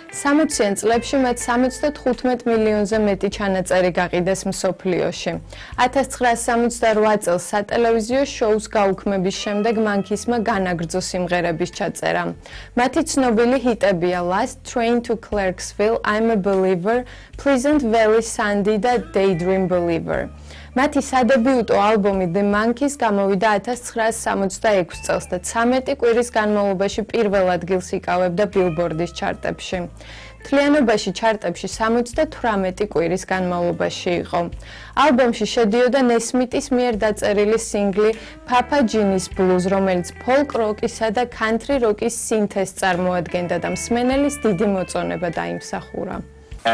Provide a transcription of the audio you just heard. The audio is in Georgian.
60-იან წლებში მათ 75 მილიონზე მეტი ჩანაწერი გაყიდეს მსოფლიოში. 1968 წელს სატელევიზიო შოუს გაუქმების შემდეგ მანქისმა განაგრძო სიმღერების ჩაწერა. მათი ცნობილი ჰიტებია Last Train to Clarksville, I'm a Believer, Pleasant Valley Sandy და Daydream Believer. მათი სადებიუტო ალბომი The Monkees გამოვიდა 1966 წელს და 13 კვირის განმავლობაში პირველ ადგილს იკავებდა Billboard-ის ჩარტებში. მთლიანობაში ჩარტებში 78 კვირის განმავლობაში იყო. ალბომში შედიოდა ნესმიტის მიერ დაწერილი სინგლი Papa Genie's Blues, რომელიც folk rock-ისა და country rock-ის სინთეზს წარმოადგენდა და მსმენელის დიდი მოწონება დაიმსახურა.